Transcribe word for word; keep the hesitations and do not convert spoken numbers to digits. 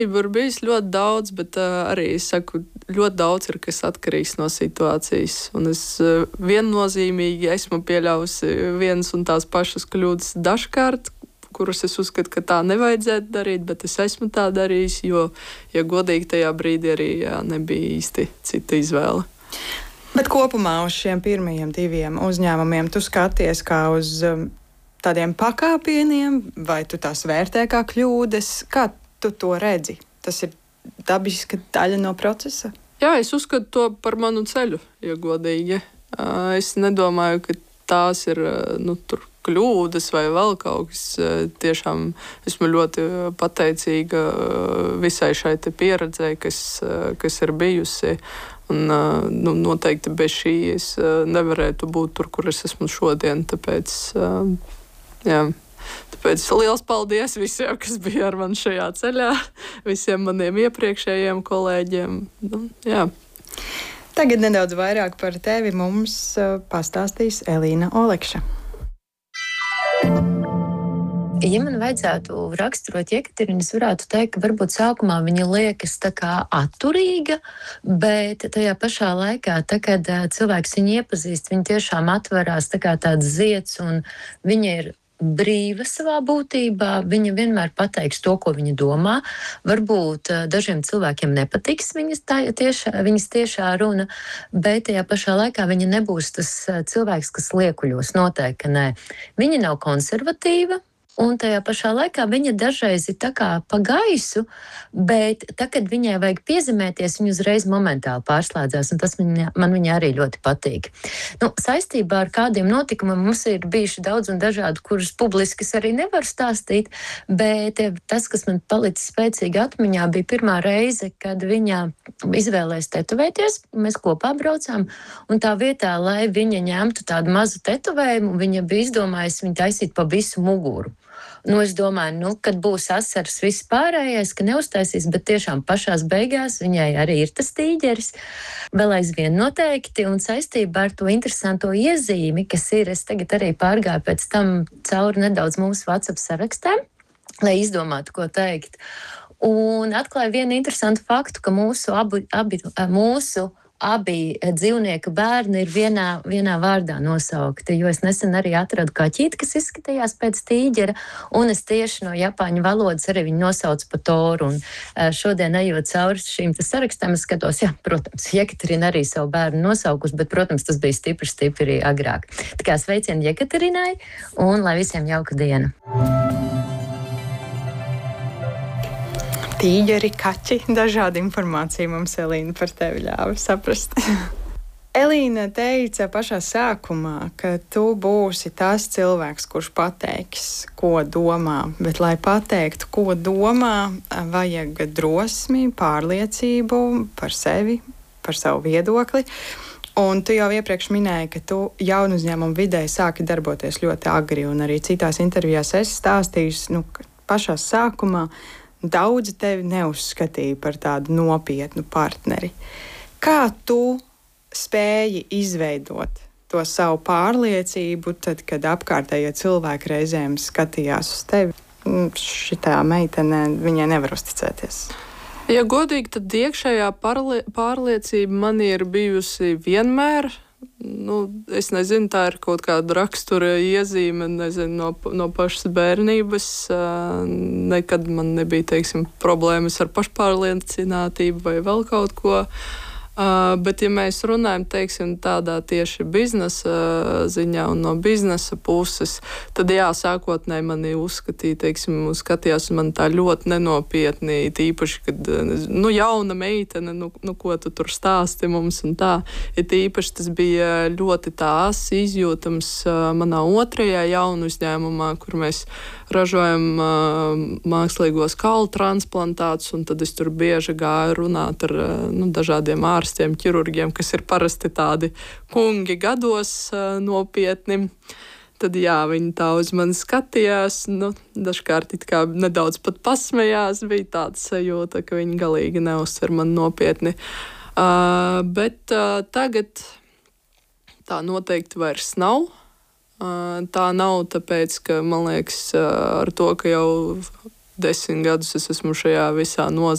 Ir bijis ļoti daudz, bet uh, arī es saku, ļoti daudz ir kas atkarīgs no situācijas. Un es uh, viennozīmīgi esmu pieļāvusi vienas un tās pašas kļūdas dažkārt, kuras es uzskatu, ka tā nevajadzētu darīt, bet es esmu tā darījis, jo, ja godīgi, tajā brīdī arī jā, nebija īsti cita izvēle. Bet kopumā uz šiem pirmajiem diviem uzņēmumiem tu skaties kā uz um, tādiem pakāpieniem, vai tu tās vērtē kā kļūdas? Kā tu to redzi? Tas ir dabiska daļa no procesa? Jā, es uzskatu to par manu ceļu, ja godīgi. Es nedomāju, ka tās ir nu, tur kļūdas vai vēl kaut kas. Tiešām esmu ļoti pateicīga visai šai te pieredzei, kas, kas ir bijusi. Un, nu, noteikti bez šī es nevarētu būt tur, kur es esmu šodien. Tāpēc, jā. Tāpēc liels paldies visiem, kas bija ar mani šajā ceļā, visiem maniem iepriekšējiem kolēģiem. Nu, jā. Tagad nedaudz vairāk par tevi mums pastāstīs Elīna Olekša. Ja man vajadzētu raksturot Jekaterinu, es varētu teikt, ka varbūt sākumā viņa liekas tā kā atturīga, bet tajā pašā laikā, tā, kad cilvēks viņu iepazīst, viņa tiešām atverās tā kā tāds zieds, un viņa ir brīva savā būtībā, viņa vienmēr pateiks to, ko viņa domā. Varbūt dažiem cilvēkiem nepatiks viņas, tā, tiešā, viņas tiešā runa, bet tajā pašā laikā viņa nebūs tas cilvēks, kas liekuļos, noteikti, ka nē. Viņa nav konservatīva, un tajā pašā laikā viņa dažreiz ir tā kā pa gaisu, bet tā, kad viņai vajag piezemēties, viņa uzreiz momentāli pārslēdzās, un tas viņa, man viņa arī ļoti patīk. Nu, saistībā ar kādiem notikumiem mums ir bijuši daudz un dažādi, kurus publiski es arī nevaru stāstīt, bet tas, kas man palicis spēcīgi atmiņā, bija pirmā reize, kad viņa izvēlējās tetovēties, mēs kopā braucām, un tā vietā, lai viņa ņemtu tādu mazu tetovējumu, viņa bija izdomājusi viņu taisīt pa visu muguru. Nu, es domāju, nu, kad būs asaras viss pārējais, ka neuztaisīs, bet tiešām pašās beigās viņai arī ir tas tīģeris. Vēl aizvien noteikti, un saistībā ar to interesanto iezīmi, kas ir, es tagad arī pārgāju pēc tam cauri nedaudz mūsu WhatsApp sarakstām, lai izdomātu, ko teikt. Un atklāju vienu interesantu faktu, ka mūsu abi, abi mūsu Abi dzīvnieku bērni ir vienā, vienā vārdā nosaukti, jo es nesen arī atradu kaķīti, kas izskatījās pēc tīģera, un es tieši no japāņu valodas arī viņu nosaucu pa Toru. Un šodien, ejot cauri šīm sarakstam, es skatos, jā, protams, Jekaterina arī savu bērnu nosaukus, bet, protams, tas bija stipri, stipri agrāk. Tā kā sveicieni Jekaterinai, un lai visiem jauka diena! Tīģeri, kaķi, dažādi informācija mums Elīna par tevi ļāva saprast. Elīna teica pašā sākumā, ka tu būsi tas cilvēks, kurš pateiks, ko domā, bet, lai pateiktu, ko domā, vajag drosmi, pārliecību par sevi, par savu viedokli. Un tu jau iepriekš minēji, ka tu jaunu uzņēmumu vidē sāki darboties ļoti agri, un arī citās intervijās esi stāstījis, nu, pašā sākumā daudzi tevi neuzskatīja par tādu nopietnu partneri. Kā tu spēji izveidot to savu pārliecību, tad, kad apkārtējie cilvēki reizēm skatījās uz tevi? Šitā meitene, viņai nevar uzticēties. Ja godīgi, tad iekšējā pārlie- pārliecība man ir bijusi vienmēr. Nu, es nezinu, tā ir kaut kāda rakstura iezīme, nezinu, no, no pašas bērnības. Nekad man nebija, teiksim, problēmas ar pašpārliecinātību vai vēl kaut ko. Uh, bet, ja mēs runājam, teiksim, tādā tieši biznesa ziņā un no biznesa puses, tad jā, sākotnēji mani uzskatīja, teiksim, skatījās man tā ļoti nenopietni, tīpaši, kad, nu, jauna meitene, nu, nu ko tu tur stāsti mums un tā. Ja tīpaši tas bija ļoti tās izjūtams manā otrajā jaunu uzņēmumā, kur mēs ražojam uh, mākslīgos kaulu transplantātus, un tad es tur bieži gāju runāt ar uh, nu, dažādiem ārstiem, ķirurģiem, kas ir parasti tādi kungi gados uh, nopietni. Tad jā, viņi tā uz mani skatījās, nu, dažkārt it kā nedaudz pat pasmējās, bija tāda sajūta, ka viņi galīgi neuztver mani nopietni. Uh, bet uh, tagad tā noteikti vairs nav. Tā nav tāpēc, ka, man liekas, ar to, ka jau desmit gadus es esmu šajā visā nozarē.